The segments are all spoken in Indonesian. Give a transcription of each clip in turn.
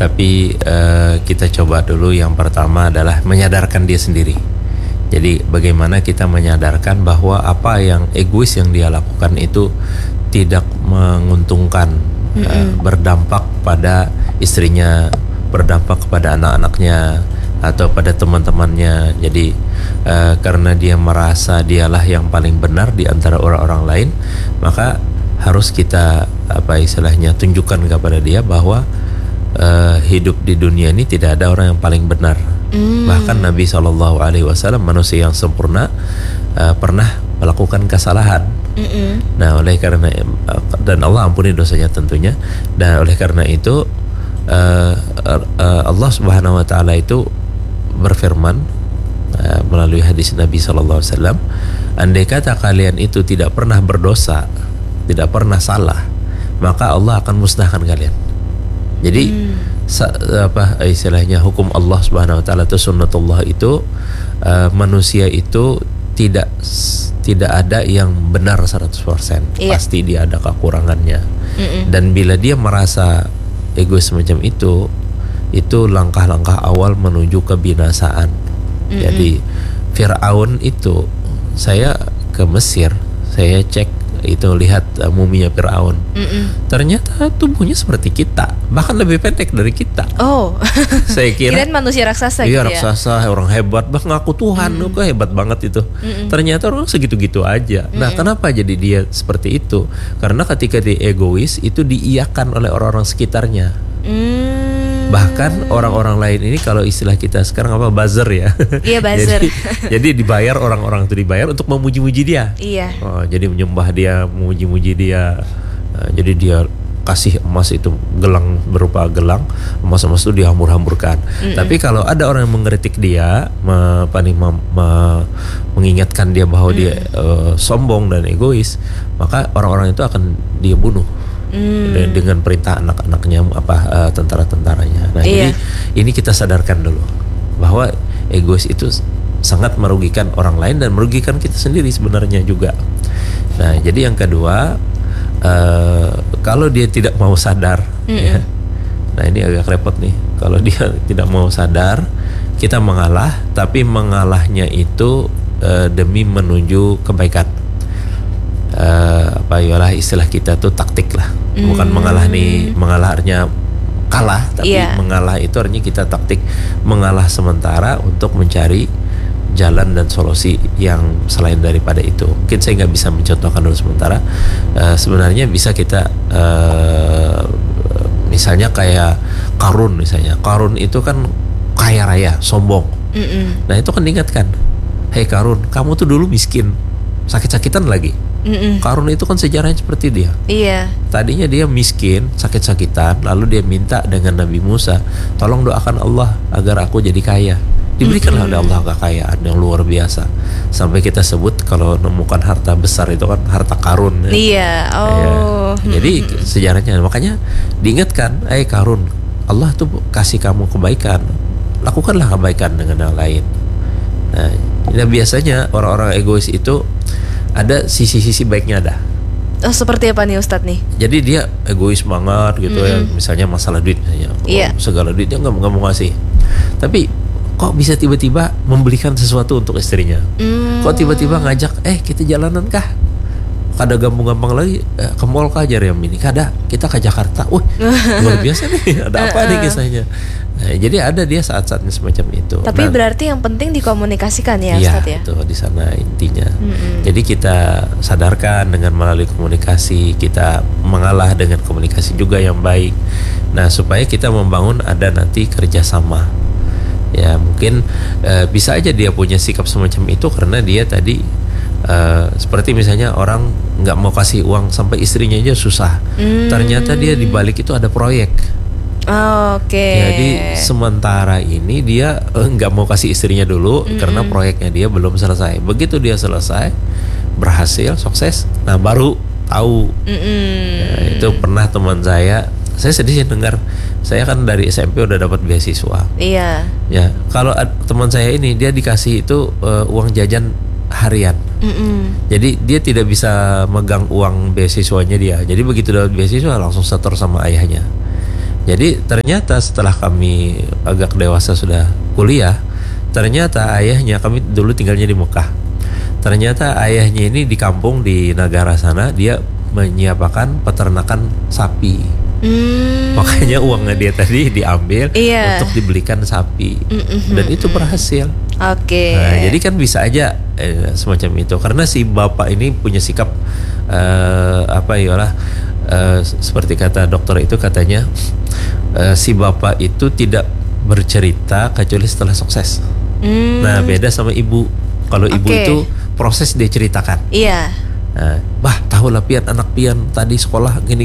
Tapi kita coba dulu yang pertama adalah menyadarkan dia sendiri. Jadi bagaimana kita menyadarkan bahwa apa yang egois yang dia lakukan itu tidak menguntungkan, berdampak pada istrinya, berdampak kepada anak-anaknya atau pada teman-temannya. Jadi karena dia merasa dialah yang paling benar di antara orang-orang lain, maka harus kita tunjukkan kepada dia bahwa hidup di dunia ini tidak ada orang yang paling benar. Bahkan Nabi SAW, manusia yang sempurna, pernah melakukan kesalahan. Nah, oleh karena dan Allah ampuni dosanya tentunya. Dan oleh karena itu Allah Subhanahu Wa Taala itu berfirman melalui hadis Nabi SAW, andai kata kalian itu tidak pernah berdosa, tidak pernah salah, maka Allah akan musnahkan kalian. Jadi istilahnya hukum Allah Subhanahu Wa Taala itu sunnatullah itu, manusia itu tidak ada yang benar 100%. Pasti dia ada kekurangannya. Dan bila dia merasa egois semacam itu langkah-langkah awal menuju kebinasaan. Jadi Fir'aun itu, saya ke Mesir, saya cek itu, lihat muminya Fir'aun. Ternyata tubuhnya seperti kita, bahkan lebih pendek dari kita. Oh, saya kira kirain manusia raksasa iya, gitu raksasa, orang hebat, bah ngaku Tuhan, kok hebat banget itu. Ternyata orang segitu-gitu aja. Nah, kenapa jadi dia seperti itu? Karena ketika dia egois itu diiyakan oleh orang-orang sekitarnya. Bahkan orang-orang lain ini, kalau istilah kita sekarang apa, buzzer ya. Iya, buzzer. jadi dibayar, orang-orang itu dibayar untuk memuji-muji dia. Iya. Jadi menyembah dia, memuji-muji dia. Jadi dia kasih emas itu, gelang berupa gelang emas-emas itu dihambur-hamburkan. Tapi kalau ada orang yang mengkritik dia, mengingatkan dia bahwa dia sombong dan egois, maka orang-orang itu akan dia bunuh. Dengan perintah anak-anaknya, tentara-tentaranya. Nah, jadi ini kita sadarkan dulu bahwa egois itu sangat merugikan orang lain dan merugikan kita sendiri sebenarnya juga. Nah, jadi yang kedua, kalau dia tidak mau sadar, ya, nah ini agak repot nih. Kalau dia tidak mau sadar, kita mengalah, tapi mengalahnya itu demi menuju kebaikan. Yalah istilah kita tuh taktik lah, bukan mengalahnya kalah, tapi mengalah itu artinya kita taktik mengalah sementara untuk mencari jalan dan solusi yang selain daripada itu. Mungkin saya nggak bisa mencontohkan dulu sementara. Sebenarnya bisa kita misalnya kayak Qarun misalnya. Qarun itu kan kaya raya, sombong. Nah, itu kan diingatkan, hei Qarun, kamu tuh dulu miskin, sakit-sakitan lagi. Qarun itu kan sejarahnya seperti dia. Iya. Tadinya dia miskin, sakit-sakitan, lalu dia minta dengan Nabi Musa, tolong doakan Allah agar aku jadi kaya. Diberikanlah oleh Allah kekayaan yang luar biasa. Sampai kita sebut kalau menemukan harta besar itu kan harta Qarun. Iya. Oh. Ya. Jadi sejarahnya, makanya diingatkan, Qarun, Allah tuh kasih kamu kebaikan, lakukanlah kebaikan dengan yang lain. Nah, biasanya orang-orang egois itu ada sisi-sisi baiknya ada. Oh, seperti apa nih Ustadz nih? Jadi dia egois banget gitu ya, misalnya masalah duit misalnya. Segala duitnya nggak mau ngasih. Tapi kok bisa tiba-tiba membelikan sesuatu untuk istrinya? Kok tiba-tiba ngajak, kita jalanan kah? Kada gampang-gampang lagi, ke mall kah aja ini? Kada, kita ke Jakarta. Luar biasa nih, ada apa nih kisahnya? Nah, jadi ada dia saat-saatnya semacam itu. Tapi berarti yang penting dikomunikasikan ya Ustadz ya? Iya, itu di sana intinya. Jadi kita sadarkan dengan melalui komunikasi, kita mengalah dengan komunikasi juga yang baik. Nah, supaya kita membangun ada nanti kerjasama. Ya, mungkin bisa aja dia punya sikap semacam itu karena dia tadi seperti misalnya orang nggak mau kasih uang sampai istrinya aja susah. Ternyata dia di balik itu ada proyek. Oke. Jadi sementara ini dia nggak mau kasih istrinya dulu karena proyeknya dia belum selesai. Begitu dia selesai, berhasil, sukses, nah baru tahu. Ya, itu pernah teman saya sedih dengar. Saya kan dari SMP udah dapat beasiswa. Iya. Ya, kalau teman saya ini dia dikasih itu uang jajan harian. Jadi dia tidak bisa megang uang beasiswanya dia. Jadi begitu dapat beasiswa langsung setor sama ayahnya. Jadi ternyata setelah kami agak dewasa sudah kuliah, ternyata ayahnya, kami dulu tinggalnya di Mekah. Ternyata ayahnya ini di kampung di negara sana dia menyiapkan peternakan sapi. Makanya uangnya dia tadi diambil untuk dibelikan sapi. Dan itu berhasil. Oke. Nah, jadi kan bisa aja semacam itu. Karena si bapak ini punya sikap seperti kata dokter itu, katanya si bapak itu tidak bercerita kecuali setelah sukses. Nah, beda sama ibu. Kalau ibu itu proses dia ceritakan. Iya. Bah, tahu lah pian, anak pian tadi sekolah gini.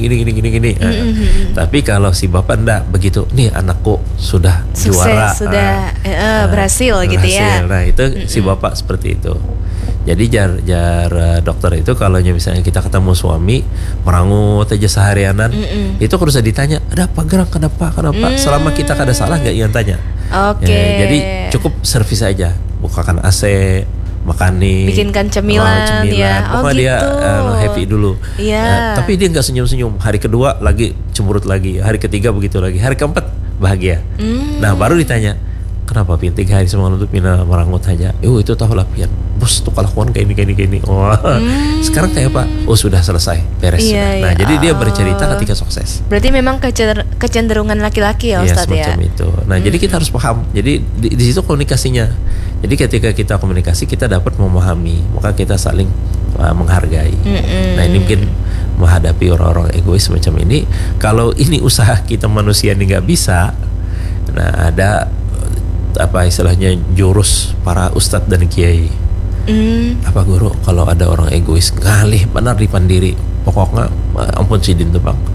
Tapi kalau si bapak enggak begitu, nih anakku sudah sukses, juara, sudah berhasil gitu ya. Nah itu si bapak seperti itu. Jadi jar dokter itu kalau misalnya kita ketemu suami merangut aja seharianan, itu harus ditanya, ada apa gerang, kenapa? Selama kita kada salah nggak yang tanya. Jadi cukup servis aja, bukakan AC, makani, bikinkan cemilan ya. Pokoknya gitu. Dia happy dulu. Tapi dia nggak senyum-senyum. Hari kedua lagi cemberut lagi, hari ketiga begitu lagi, hari keempat bahagia. Nah baru ditanya, kenapa pian 3 hari semalam tuh Pina merangut aja? Itu tahu lah pian, bos tuh kelakuan kayak ini. Sekarang kayak apa? Sudah selesai, beres. Nah jadi dia bercerita ketika sukses. Berarti memang kecenderungan laki-laki ya Ustadz ya? Semacam itu. Nah jadi kita harus paham. Jadi di situ komunikasinya. Jadi ketika kita komunikasi, kita dapat memahami, maka kita saling menghargai. Nah ini mungkin menghadapi orang-orang egois semacam ini. Kalau ini usaha kita manusia ini nggak bisa, nah ada apa istilahnya jurus para ustadz dan kiai. Apa guru, kalau ada orang egois ngalih benar di pandiri, pokoknya ampun sidin tuh bang.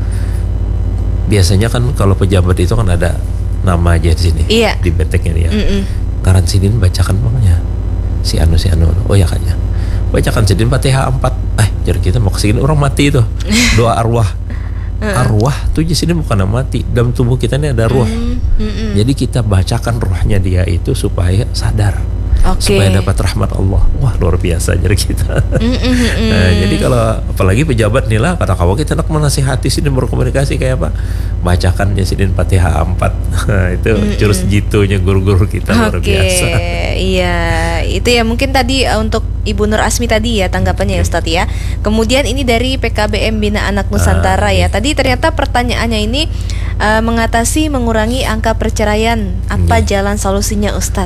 Biasanya kan kalau pejabat itu kan ada nama aja di sini, di beteknya ya. Karan sidin bacakan bangnya si anu. Oh ya kayaknya bacakan sidin Fatihah 4. Jadi kita mau kesini orang mati itu. Doa arwah. Arwah tuh di sini bukan mati, dalam tubuh kita ini ada ruh. Jadi kita bacakan ruhnya dia itu supaya sadar, supaya dapat rahmat Allah. Wah luar biasa jadi kita. Nah, jadi kalau apalagi pejabat nih lah, kata kawan kita nak menasihati sini berkomunikasi kayak apa? Bacakan Yasin Fatihah 4. Itu jurus jitunya guru-guru kita luar biasa. Iya, itu ya mungkin tadi untuk Ibu Nur Asmi tadi ya tanggapannya ya Ustadz ya. Kemudian ini dari PKBM Bina Anak Nusantara ya. Tadi ternyata pertanyaannya ini mengurangi angka perceraian. Apa jalan solusinya Ustadz?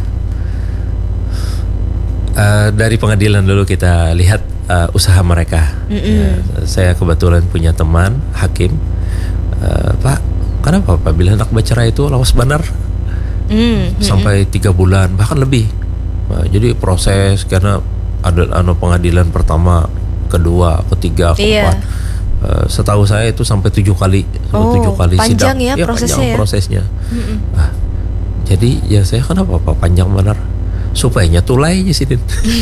Dari pengadilan dulu kita lihat usaha mereka. Saya kebetulan punya teman hakim. Pak, kenapa Pak bila anak bercerai itu lawas benar sampai 3 bulan bahkan lebih. Jadi proses karena ada pengadilan pertama, kedua, ketiga, keempat. Setahu saya itu sampai 7 kali, panjang sidang. Ya prosesnya. Panjang prosesnya. Jadi ya saya kenapa Pak panjang benar? Supaya tulai aja sih.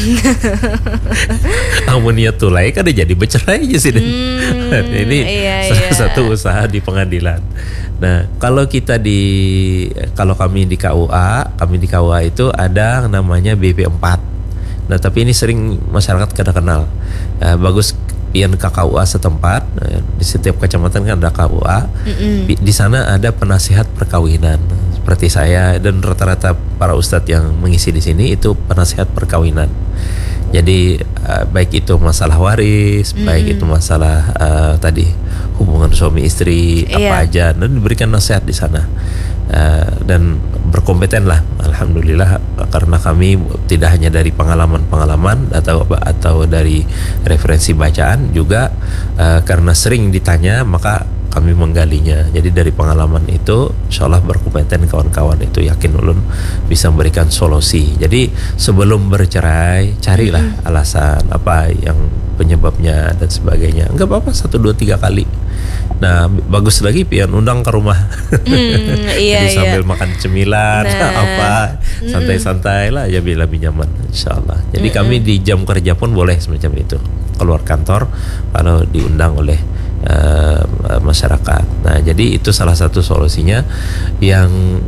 Amunnya tulai kan jadi bercerai aja sih. Ini salah satu usaha di pengadilan. Nah, kalau kami di KUA itu ada namanya BP4. Nah, tapi ini sering masyarakat kada kenal. Bagus pian ke KUA setempat. Di setiap kecamatan kan ada KUA. Di sana ada penasihat perkawinan seperti saya, dan rata-rata para ustadz yang mengisi di sini itu penasihat perkawinan. Jadi baik itu masalah waris, baik itu masalah tadi hubungan suami istri apa aja, dan diberikan nasihat di sana. Dan berkompeten lah, alhamdulillah, karena kami tidak hanya dari pengalaman atau dari referensi bacaan juga, karena sering ditanya maka kami menggalinya. Jadi dari pengalaman itu insyaallah berkompeten kawan-kawan itu, yakin ulun bisa memberikan solusi. Jadi sebelum bercerai carilah alasan apa yang penyebabnya dan sebagainya. Enggak apa-apa 1, 2, 3 kali. Nah bagus lagi pian undang ke rumah. Jadi sambil makan cemilan apa santai-santai lah ya, bila lebih nyaman insyaallah. Jadi kami di jam kerja pun boleh semacam itu, keluar kantor kalau diundang oleh masyarakat. Nah jadi itu salah satu solusinya yang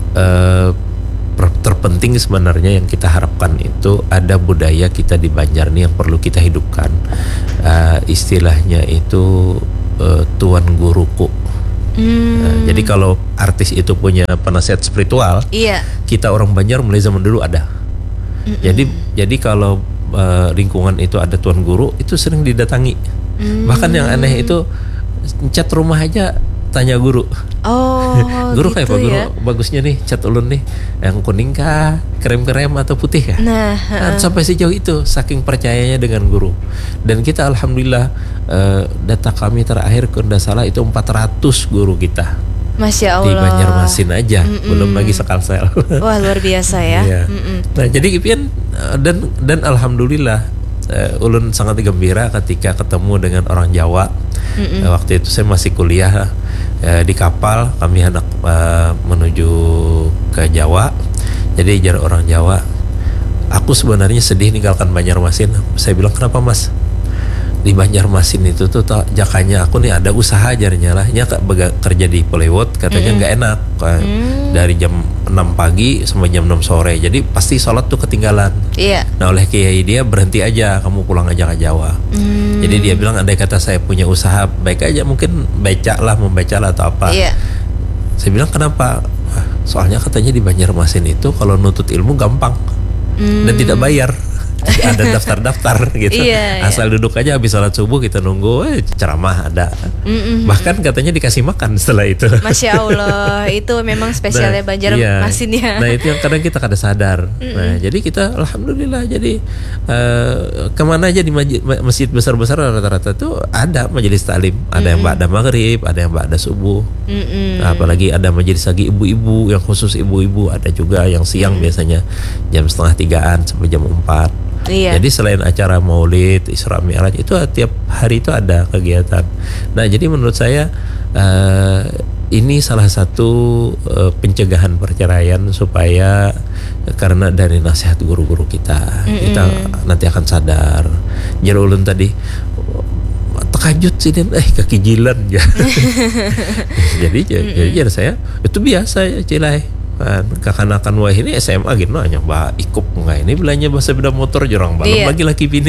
terpenting sebenarnya yang kita harapkan itu ada budaya kita di Banjar nih yang perlu kita hidupkan. Istilahnya itu tuan guruku. Jadi kalau artis itu punya penasihat spiritual, Iya. kita orang Banjar mulai zaman dulu ada. Jadi kalau lingkungan itu ada tuan guru, itu sering didatangi. Bahkan yang aneh itu cat rumah aja tanya guru. Oh, Guru gitu kayak apa guru? ya. Bagusnya nih cat ulun nih yang kuning kah, krem-krem atau putih kah? Nah, Sampai sejauh itu saking percayanya dengan guru. Dan kita alhamdulillah data kami terakhir kalau tidak salah itu 400 guru kita Masya di Allah. Banjarmasin aja, belum lagi Sekalsel. Wah, luar biasa ya. Iya. Nah, jadi Ipian dan alhamdulillah ulun sangat gembira ketika ketemu dengan orang Jawa. Waktu itu saya masih kuliah di kapal, kami hendak menuju ke Jawa. Jadi jar orang Jawa, aku sebenarnya sedih ninggalkan Banjarmasin. Saya bilang, kenapa Mas? Di Banjarmasin itu tuh jakanya aku nih ada usaha jarnya lah, kerja di Polewot, katanya nggak enak dari jam 6 pagi sampai jam 6 sore, jadi pasti sholat tuh ketinggalan. Iya. Nah oleh kiai dia berhenti aja, kamu pulang aja ke Jawa. Jadi dia bilang andai kata saya punya usaha baik aja, mungkin membaca lah atau apa. Iya. Saya bilang kenapa? Soalnya katanya di Banjarmasin itu kalau nutut ilmu gampang dan tidak bayar. Ada daftar-daftar gitu. Iya, Asal duduk aja habis sholat subuh kita nunggu ceramah ada. Bahkan katanya dikasih makan setelah itu. Masya Allah, itu memang spesialnya Banjarmasin ya. Nah itu yang kadang kita kada sadar. Nah jadi kita alhamdulillah jadi kemana aja di masjid besar-besar rata-rata tuh ada majelis taklim. Ada yang ba'da maghrib, ada yang ba'da subuh. Nah, apalagi ada majelis lagi ibu-ibu yang khusus ibu-ibu, ada juga yang siang biasanya jam 2:30 sampai jam 4. Iya. Jadi selain acara Maulid, Isra Mi'raj itu tiap hari itu ada kegiatan. Nah, jadi menurut saya ini salah satu pencegahan perceraian supaya karena dari nasihat guru-guru kita nanti akan sadar. Jadi ulun tadi tekajut sih dan kekijilan ya. jadi saya itu biasa ya cilai. Kekanakan wah ini SMA gitu hanya mbak ikup nggak ini belanja sepeda motor jorang balap lagi laki bini.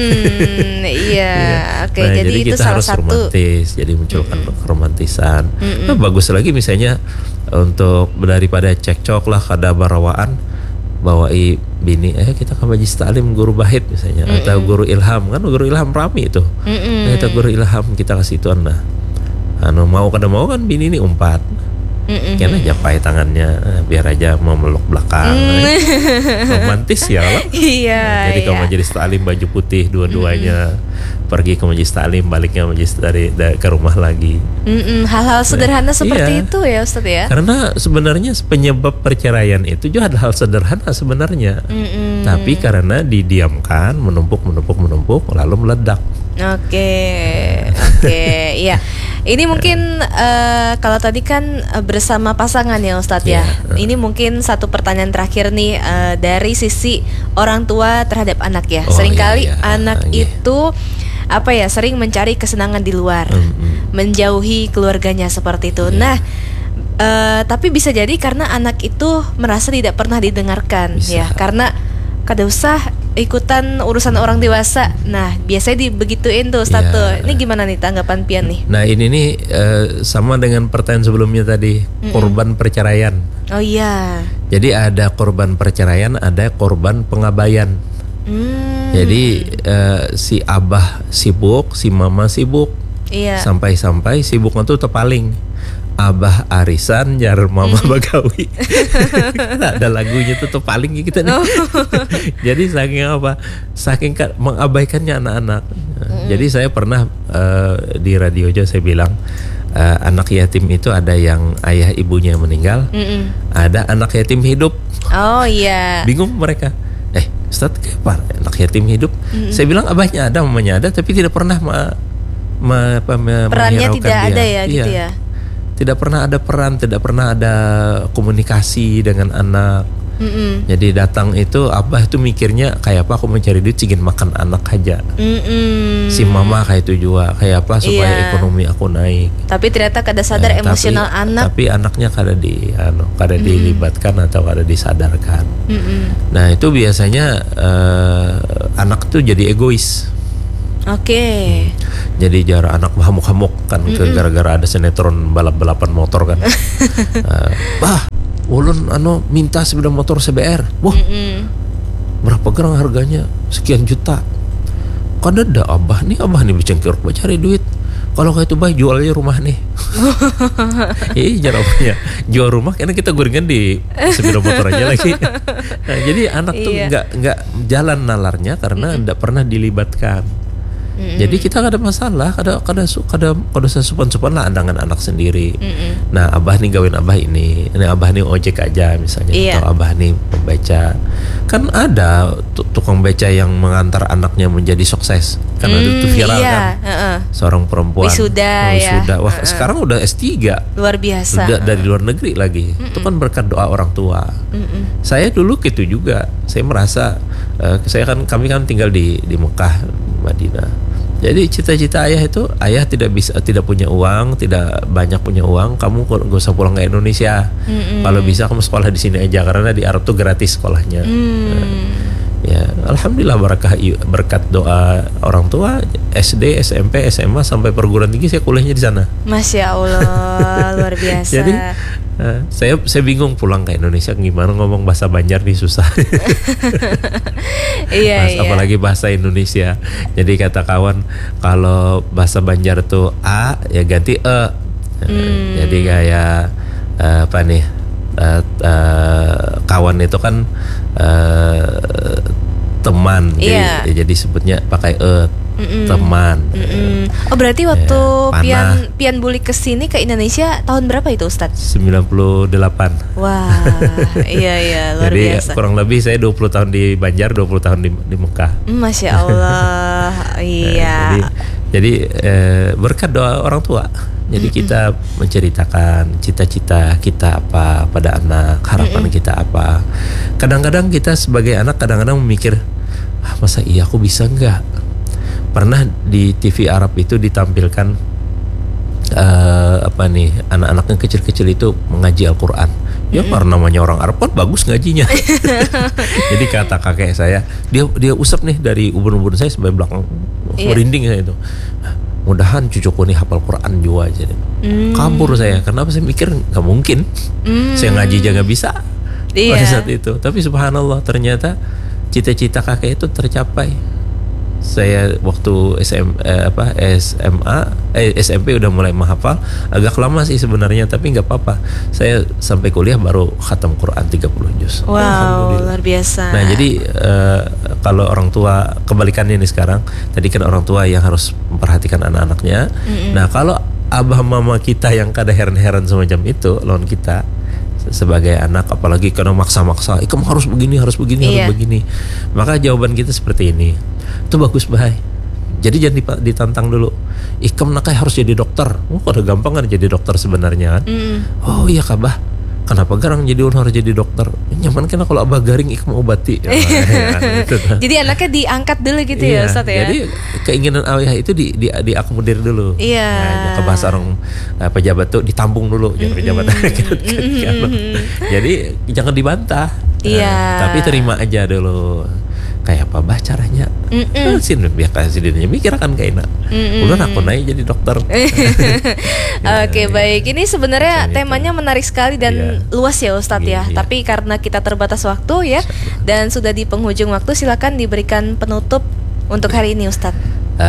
Iya. Oke, Nah, jadi kita itu salah harus satu romantis, jadi munculkan keromantisan. Nah, bagus lagi misalnya untuk daripada cekcok lah kada barawaan, bawai bini kita ke majlis taklim guru Bahit misalnya atau guru Ilham, kan guru Ilham rame itu. Kita guru Ilham kita kasih tuan nah. Mau kada mau kan bini ini umpat. Karena japai tangannya biar aja memeluk belakang. Romantis ya kalau. Iya. Jadi kalau majelis taklim baju putih dua-duanya, pergi ke majelis taklim baliknya majelis dari ke rumah lagi. Hal-hal sederhana seperti itu ya Ustadz ya. Karena sebenarnya penyebab perceraian itu juga ada hal sederhana sebenarnya. Tapi karena didiamkan, menumpuk lalu meledak. Oke, iya. Ini mungkin kalau tadi kan bersama pasangan ya Ustadz ya. Ini mungkin satu pertanyaan terakhir nih dari sisi orang tua terhadap anak ya. Seringkali anak itu sering mencari kesenangan di luar, menjauhi keluarganya seperti itu. Nah, tapi bisa jadi karena anak itu merasa tidak pernah didengarkan ya, karena kada usah ikutan urusan orang dewasa. Nah, biasanya dibegituin tuh Ustadz tuh. Ini gimana nih tanggapan Pian nih? Nah, ini nih sama dengan pertanyaan sebelumnya tadi, korban perceraian. Oh iya. Jadi ada korban perceraian, ada korban pengabaian. Jadi si abah sibuk, si mama sibuk. Iya. Sampai-sampai sibuknya tuh terpaling. Abah arisan jar mama bagawi. Ada lagunya tuh paling kita nih. Jadi saking mengabaikannya anak-anak. Jadi saya pernah di radio aja saya bilang anak yatim itu ada yang ayah ibunya meninggal, ada anak yatim hidup. Oh iya. Bingung mereka. Ustadz apa anak yatim hidup? Saya bilang abahnya ada, mamanya ada, tapi tidak pernah perannya tidak dia. Ada ya gitu ya. Tidak pernah ada peran, tidak pernah ada komunikasi dengan anak. Jadi datang itu abah itu mikirnya kayak apa aku mencari duit ingin makan anak aja. Si mama kayak itu juga kayak apa supaya ekonomi aku naik. Tapi ternyata kada sadar emosional anak. Tapi anaknya kada dilibatkan atau kada disadarkan. Nah itu biasanya anak tuh jadi egois. Oke. Jadi jarak anak hamuk-hamuk kan gara-gara ada sinetron balap-balapan motor kan. Bah, ulun minta sepeda motor CBR. Wah, berapa gerang harganya? Sekian juta. Kan ada abah nih bercengkerok cari duit. Kalau kayak itu bah jual aja rumah nih. Jangan apanya jual rumah karena kita gorengan di sepeda motor aja lagi. Nah, jadi anak tuh nggak jalan nalarnya karena nggak pernah dilibatkan. Jadi kita gak ada masalah, kada sesupan-supan lah dengan anak sendiri. Nah abah nih gawin abah ini abah nih ojek aja misalnya, atau abah nih pembaca. Kan ada tukang beca yang mengantar anaknya menjadi sukses. Kan ada itu viral kan, seorang perempuan wisuda. Wah sekarang udah S3, luar biasa. Dari luar negeri lagi. Itu kan berkat doa orang tua. Saya dulu gitu juga. Saya merasa kami kan tinggal di Mekah, Madinah. Jadi cita-cita ayah itu, ayah tidak punya uang, tidak banyak punya uang, kamu gak usah pulang ke Indonesia. Kalau bisa kamu sekolah di sini aja karena di Arab tuh gratis sekolahnya. Ya, alhamdulillah berkat doa orang tua, SD, SMP, SMA sampai perguruan tinggi saya kuliahnya di sana. Masya Allah, luar biasa. Jadi saya bingung pulang ke Indonesia gimana ngomong bahasa Banjar nih susah. Apalagi bahasa Indonesia. Jadi kata kawan kalau bahasa Banjar tuh A ya ganti E. Jadi kayak apa nih? Kawan itu kan teman, jadi sebutnya pakai teman. Oh berarti waktu Pian Bulik kesini ke Indonesia tahun berapa itu Ustadz? 98. Wah, iya luar jadi biasa. Kurang lebih saya 20 tahun di Banjar, 20 tahun di Mekah. Masya Allah. Iya. Jadi berkat doa orang tua. Jadi kita menceritakan cita-cita kita apa pada anak, harapan kita apa. Kadang-kadang kita sebagai anak kadang-kadang memikir, masa iya aku bisa enggak? Pernah di TV Arab itu ditampilkan anak-anak yang kecil-kecil itu mengaji Al-Quran. Ya karena namanya orang Arab kan bagus ngajinya. Jadi kata kakek saya, dia usap nih dari ubun-ubun saya sampai belakang, merinding saya itu. Mudahan cucuku nih hafal Quran juga aja. Kabur saya, kenapa saya mikir nggak mungkin. Saya ngaji aja nggak bisa pada saat itu. Tapi subhanallah ternyata cita-cita kakek itu tercapai. Saya waktu SMP udah mulai menghafal, agak lama sih sebenarnya tapi nggak apa-apa. Saya sampai kuliah baru khatam Quran 30 juz. Wow, luar biasa. Nah jadi kalau orang tua kebalikannya nih sekarang, tadi kan orang tua yang harus memperhatikan anak-anaknya. Nah kalau abah mama kita yang kada heran-heran semacam itu lawan kita sebagai anak, apalagi karena maksa-maksa, kamu harus begini, harus begini. Maka jawaban kita seperti ini. Itu bagus bahai. Jadi jangan ditantang dulu. Kamu nakai harus jadi dokter. Kada gampang kan jadi dokter sebenarnya kan. Oh iya kabah. Kenapa garang jadi orang harus jadi dokter? Nyaman kan kalau abah garing kamu obati. Jadi anaknya diangkat dulu gitu ya Ustadz ya. Jadi keinginan ayah itu diakomodir dulu. Nah, ke bahasa orang pejabat tuh ditampung dulu jangan pejabat. Jadi jangan dibantah. Tapi terima aja dulu. Kayak apa bah caranya? Sini biar kasih dirinya mikir akan kayak enak. Udah aku naik jadi dokter. Oke, baik. Ini sebenarnya temanya menarik sekali dan luas ya Ustadz ya. Tapi karena kita terbatas waktu ya dan sudah di penghujung waktu, silakan diberikan penutup untuk hari ini Ustadz.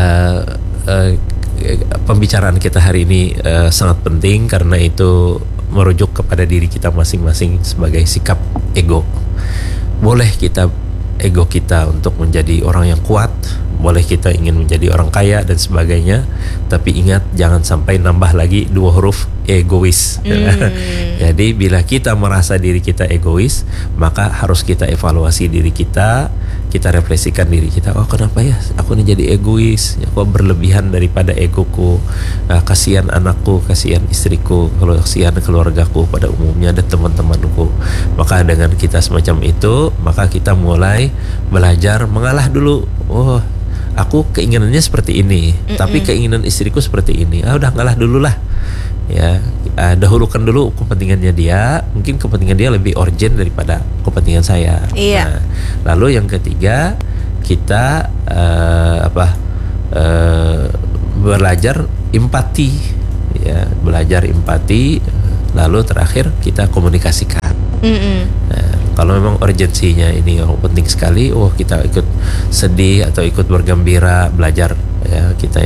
Pembicaraan kita hari ini sangat penting karena itu merujuk kepada diri kita masing-masing sebagai sikap ego. Boleh kita ego kita untuk menjadi orang yang kuat, boleh kita ingin menjadi orang kaya dan sebagainya, tapi ingat jangan sampai nambah lagi 2 huruf egois. Jadi bila kita merasa diri kita egois, maka harus kita evaluasi diri kita refleksikan diri kita. Oh kenapa ya aku ini jadi egois? Aku berlebihan daripada egoku. Kasihan anakku, kasihan istriku, kasihan keluargaku pada umumnya dan teman-temanku. Maka dengan kita semacam itu, maka kita mulai belajar mengalah dulu. Oh aku keinginannya seperti ini, tapi keinginan istriku seperti ini. Udah ngalah dulu lah. Ya, dahulukan dulu kepentingannya dia. Mungkin kepentingan dia lebih urgent daripada kepentingan saya. Iya. Nah, lalu yang ketiga kita belajar empati, ya, belajar empati, lalu terakhir kita komunikasikan. Nah, kalau memang urgensinya ini penting sekali, kita ikut sedih atau ikut bergembira, belajar ya kita,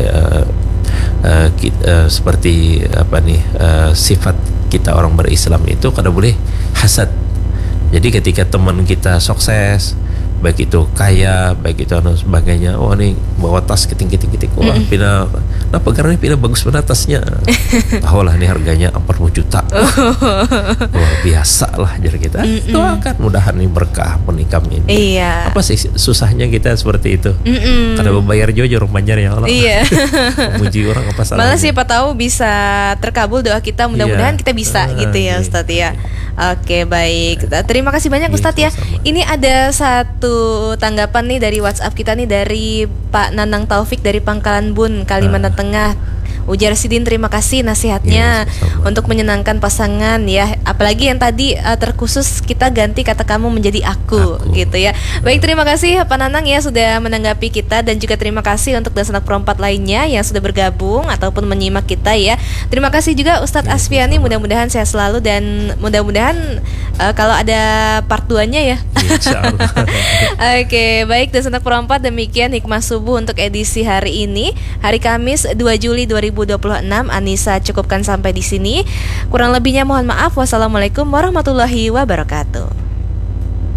seperti apa nih, sifat kita orang berislam itu kada boleh hasad. Jadi ketika teman kita sukses, baik itu kaya, baik itu sebagainya, nih bawa tas kiting, wah pina apa karena pina bagus banget tasnya, tahu lah nih harganya 40 juta, wah biasa lah jadi kita doakan mudahan nih berkah menikam ini. Iya. Apa sih susahnya kita seperti itu? Karena membayar jujur panjar ya Allah. Iya. Memuji orang apa salahnya? Malah siapa tahu bisa terkabul doa kita, mudah-mudahan kita bisa gitu ya Ustadz ya. Oke, baik. Terima kasih banyak Ustadz ya. Ini ada satu tanggapan nih dari WhatsApp kita nih dari Pak Nanang Taufik dari Pangkalan Bun, Kalimantan Tengah. Ujar Sidin, terima kasih nasihatnya untuk menyenangkan pasangan ya. Apalagi yang tadi terkhusus kita ganti kata kamu menjadi aku gitu ya. Baik, terima kasih Pak Nanang ya sudah menanggapi kita, dan juga terima kasih untuk Dasanak Perempat lainnya yang sudah bergabung ataupun menyimak kita ya. Terima kasih juga Ustadz Asfiani, mudah-mudahan sehat selalu dan mudah-mudahan kalau ada part 2-nya ya. Insyaallah. Oke, baik Dasanak Perempat, demikian Hikmah Subuh untuk edisi hari ini, hari Kamis 2 Juli 2026. Anissa cukupkan sampai di sini. Kurang lebihnya mohon maaf. Wassalamualaikum warahmatullahi wabarakatuh.